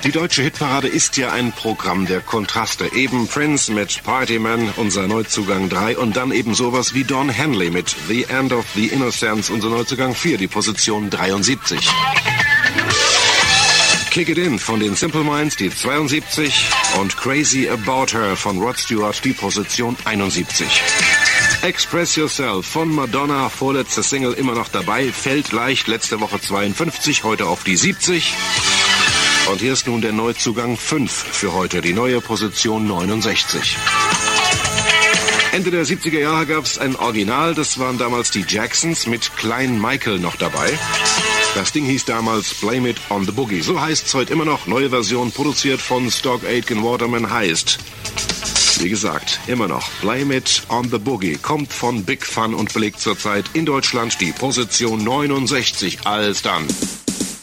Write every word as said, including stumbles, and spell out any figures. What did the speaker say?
Die deutsche Hitparade ist ja ein Programm der Kontraste. Eben Prince mit Partyman, unser Neuzugang drei, und dann eben sowas wie Don Henley mit The End of the Innocence, unser Neuzugang vier, die Position dreiundsiebzig. Kick It In von den Simple Minds, die zweiundsiebzig, und Crazy About Her von Rod Stewart, die Position einundsiebzig. Express Yourself von Madonna, vorletzte Single, immer noch dabei, fällt leicht, letzte Woche zweiundfünfzig, heute auf die siebzig. Und hier ist nun der Neuzugang fünf für heute, die neue Position neunundsechzig. Ende der siebziger Jahre gab es ein Original, das waren damals die Jacksons mit Klein Michael noch dabei. Das Ding hieß damals Blame It on the Boogie. So heißt es heute immer noch, neue Version, produziert von Stock Aitken Waterman, heißt, wie gesagt, immer noch Blame It on the Boogie, kommt von Big Fun und belegt zurzeit in Deutschland die Position neunundsechzig. Als dann.